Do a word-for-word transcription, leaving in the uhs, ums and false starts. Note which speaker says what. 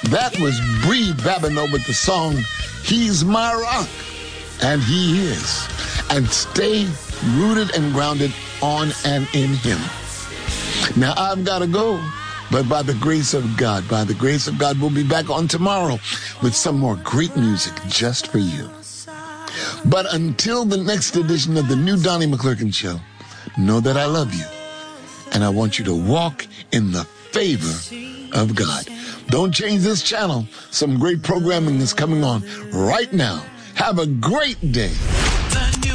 Speaker 1: That was Bree Babineau with the song, He's My Rock. And he is. And stay rooted and grounded on and in him. Now, I've got to go. But by the grace of God, by the grace of God, we'll be back on tomorrow with some more great music just for you. But until the next edition of the new Donnie McClurkin Show, know that I love you. And I want you to walk in the favor of God. Don't change this channel. Some great programming is coming on right now. Have a great day.